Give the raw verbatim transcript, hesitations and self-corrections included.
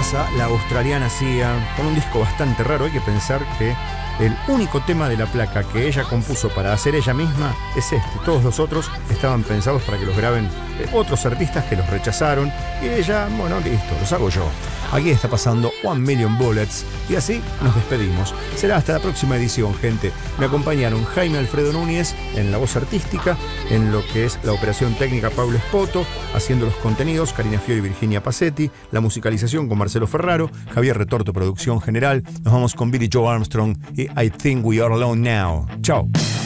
pasa la australiana Sia con un disco bastante raro. Hay que pensar que el único tema de la placa que ella compuso para hacer ella misma es este. Todos los otros estaban pensados para que los graben otros artistas que los rechazaron. Y ella, bueno, listo, los hago yo. Aquí está pasando One Million Bullets. Y así nos despedimos. Será hasta la próxima edición, gente. Me acompañaron Jaime Alfredo Núñez en la voz artística, en lo que es la operación técnica Paulo Espoto, haciendo los contenidos Karina Fiori y Virginia Pacetti, la musicalización con Marcelo Ferraro, Javier Retorto, producción general. Nos vamos con Billy Joe Armstrong y I Think We Are Alone Now. Chao.